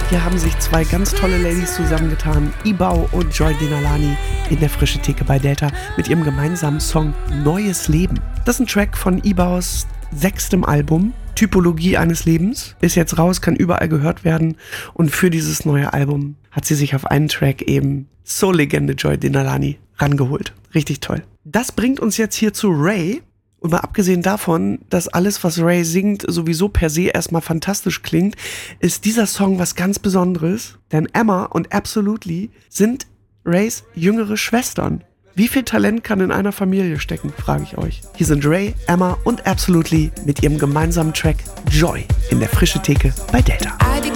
Hier haben sich zwei ganz tolle Ladies zusammengetan, Ibau und Joy Dinalani, in der Frische Theke bei Delta mit ihrem gemeinsamen Song Neues Leben. Das ist ein Track von Ibaus 6. Album, Typologie eines Lebens. Ist jetzt raus, kann überall gehört werden. Und für dieses neue Album hat sie sich auf einen Track eben Soul-Legende Joy Dinalani rangeholt. Richtig toll. Das bringt uns jetzt hier zu Ray. Und mal abgesehen davon, dass alles, was Ray singt, sowieso per se erstmal fantastisch klingt, ist dieser Song was ganz Besonderes. Denn Emma und Absolutely sind Rays jüngere Schwestern. Wie viel Talent kann in einer Familie stecken, frage ich euch. Hier sind Ray, Emma und Absolutely mit ihrem gemeinsamen Track Joy in der Frische Theke bei Delta. I